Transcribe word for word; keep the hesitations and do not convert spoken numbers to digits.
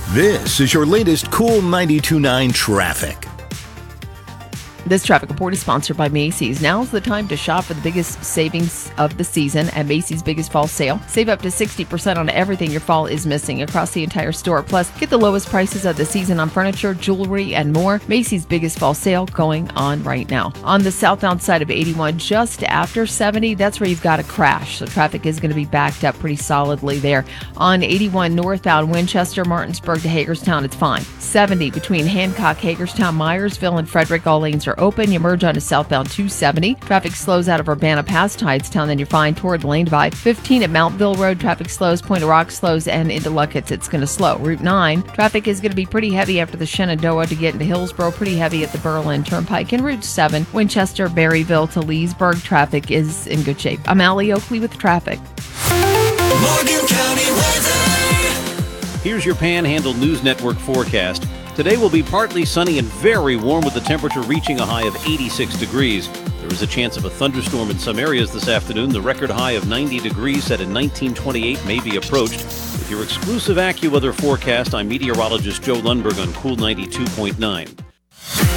This is your latest Cool ninety-two point nine traffic. This traffic report is sponsored by Macy's. Now's the time to shop for the biggest savings of the season at Macy's Biggest Fall Sale. Save up to sixty percent on everything your fall is missing across the entire store. Plus, get the lowest prices of the season on furniture, jewelry, and more. Macy's Biggest Fall Sale going on right now. On the southbound side of eighty-one, just after seventy, that's where you've got a crash. So traffic is going to be backed up pretty solidly there. On eighty-one northbound Winchester, Martinsburg to Hagerstown, it's fine. seventy between Hancock, Hagerstown, Myersville, and Frederick, all lanes are open. You merge onto southbound two seventy. Traffic slows out of Urbana past Hydetown, then you're fine toward Lane Divide. fifteen at Mountville Road, traffic slows. Point of Rock slows, and into Luckett's, it's going to slow. Route nine, traffic is going to be pretty heavy after the Shenandoah to get into Hillsborough, pretty heavy at the Berlin Turnpike. And Route seven, Winchester, Berryville to Leesburg, traffic is in good shape. I'm Allie Oakley with traffic. Morgan County weather. Here's your Panhandle News Network forecast. Today will be partly sunny and very warm with the temperature reaching a high of eighty-six degrees. There is a chance of a thunderstorm in some areas this afternoon. The record high of ninety degrees set in nineteen twenty-eight may be approached. With your exclusive AccuWeather forecast, I'm meteorologist Joe Lundberg on Cool ninety-two point nine.